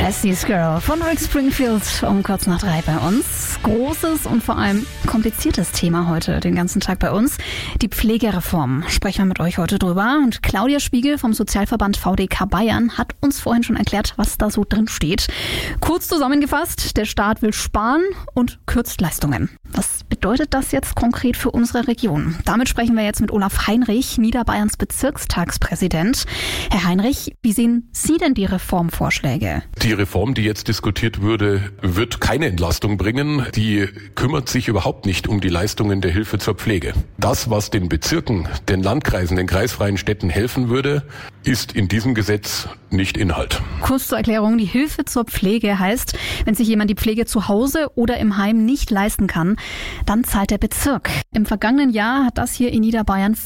Jesse's Girl von Rick Springfield um kurz nach 3 bei uns. Großes und vor allem kompliziertes Thema heute den ganzen Tag bei uns. Die Pflegereform. Sprechen wir mit euch heute drüber. Und Claudia Spiegel vom Sozialverband VDK Bayern hat uns vorhin schon erklärt, was da so drin steht. Kurz zusammengefasst, der Staat will sparen und kürzt Leistungen. Was bedeutet das jetzt konkret für unsere Region? Damit sprechen wir jetzt mit Olaf Heinrich, Niederbayerns Bezirkstagspräsident. Herr Heinrich, wie sehen Sie denn die Reformvorschläge? Die Reform, die jetzt diskutiert würde, wird keine Entlastung bringen. Die kümmert sich überhaupt nicht um die Leistungen der Hilfe zur Pflege. Das, was den Bezirken, den Landkreisen, den kreisfreien Städten helfen würde, ist in diesem Gesetz nicht Inhalt. Kurz zur Erklärung, die Hilfe zur Pflege heißt, wenn sich jemand die Pflege zu Hause oder im Heim nicht leisten kann, dann zahlt der Bezirk. Im vergangenen Jahr hat das hier in Niederbayern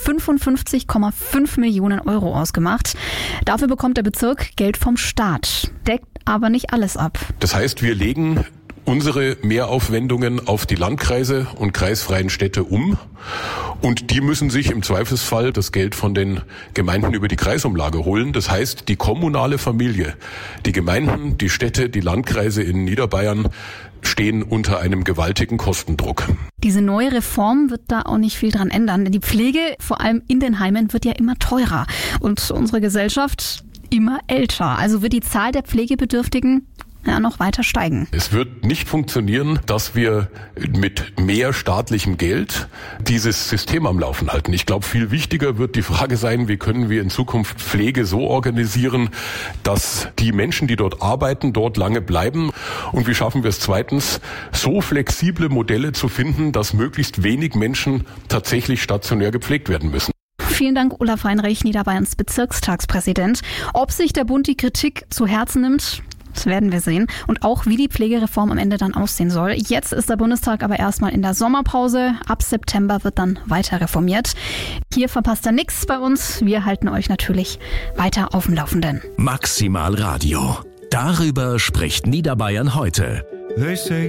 55,5 Millionen Euro ausgemacht. Dafür bekommt der Bezirk Geld vom Staat, deckt aber nicht alles ab. Das heißt, wir legen unsere Mehraufwendungen auf die Landkreise und kreisfreien Städte um. Und die müssen sich im Zweifelsfall das Geld von den Gemeinden über die Kreisumlage holen. Das heißt, die kommunale Familie, die Gemeinden, die Städte, die Landkreise in Niederbayern stehen unter einem gewaltigen Kostendruck. Diese neue Reform wird da auch nicht viel dran ändern, denn die Pflege, vor allem in den Heimen, wird ja immer teurer. Und unsere Gesellschaft immer älter. Also wird die Zahl der Pflegebedürftigen noch weiter steigen. Es wird nicht funktionieren, dass wir mit mehr staatlichem Geld dieses System am Laufen halten. Ich glaube, viel wichtiger wird die Frage sein, wie können wir in Zukunft Pflege so organisieren, dass die Menschen, die dort arbeiten, dort lange bleiben. Und wie schaffen wir es zweitens, so flexible Modelle zu finden, dass möglichst wenig Menschen tatsächlich stationär gepflegt werden müssen. Vielen Dank, Olaf Heinrich, Niederbayerns Bezirkstagspräsident. Ob sich der Bund die Kritik zu Herzen nimmt, das werden wir sehen. Und auch, wie die Pflegereform am Ende dann aussehen soll. Jetzt ist der Bundestag aber erstmal in der Sommerpause. Ab September wird dann weiter reformiert. Hier verpasst ihr nichts bei uns. Wir halten euch natürlich weiter auf dem Laufenden. Maximal Radio. Darüber spricht Niederbayern heute.